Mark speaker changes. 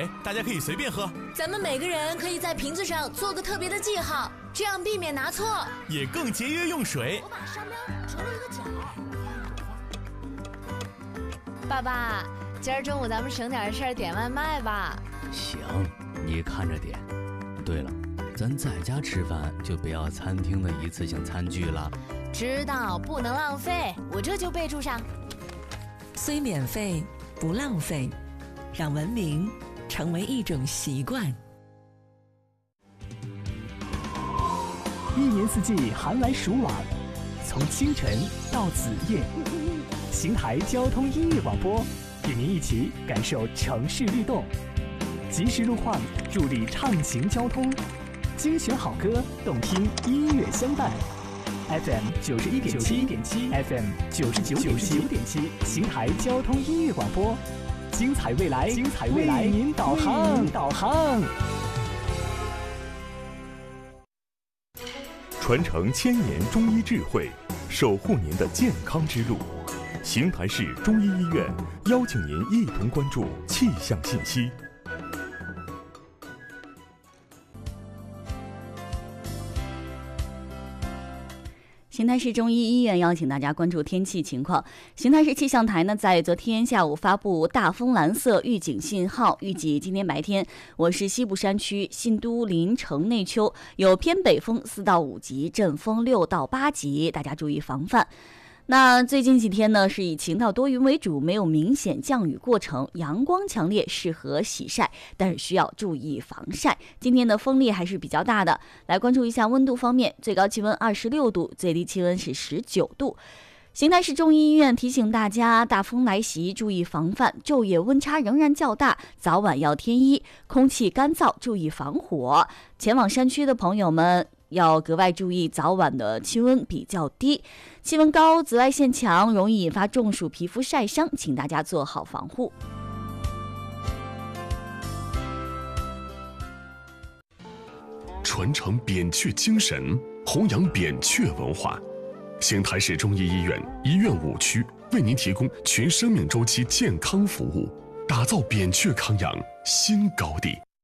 Speaker 1: 水，大家可以随便喝。
Speaker 2: 咱们每个人可以在瓶子上做个特别的记号，这样避免拿错，
Speaker 1: 也更节约用水。
Speaker 2: 我把商标折了一个角。爸爸，今儿中午咱们省点事儿点外卖吧。
Speaker 3: 行，你看着点。对了，咱在家吃饭就不要餐厅的一次性餐具了。
Speaker 2: 知道，不能浪费，我这就备注上。
Speaker 4: 虽免费，不浪费，让文明成为一种习惯。
Speaker 5: 一年四季寒来暑往，从清晨到子夜，邢台交通音乐广播与您一起感受城市律动，及时路况助力畅行交通，精选好歌，动听音乐相伴。FM 91.7 FM 99.7，邢台交通音乐广播，精彩未来，为您导航。
Speaker 6: 传承1000年中医智慧，守护您的健康之路。邢台市中医医院邀请您一同关注气象信息。
Speaker 7: 邢台市中医医院邀请大家关注天气情况。邢台市气象台呢，在昨天下午发布大风蓝色预警信号，预计今天白天，我市西部山区、信都、临城、内丘有偏北风4到5级，阵风6到8级，大家注意防范。那最近几天呢，是以晴到多云为主，没有明显降雨过程，阳光强烈，适合洗晒，但是需要注意防晒。今天的风力还是比较大的。来关注一下温度方面，最高气温26度，最低气温是19度。邢台市中医医院提醒大家，大风来袭，注意防范，昼夜温差仍然较大，早晚要添衣，空气干燥，注意防火。前往山区的朋友们要格外注意，早晚的气温比较低，气温高，紫外线强，容易引发中暑、皮肤晒伤，请大家做好防护。
Speaker 8: 传承扁鹊精神，弘扬扁鹊文化。邢台市中医医院医院5区为您提供全生命周期健康服务，打造扁鹊康养新高地。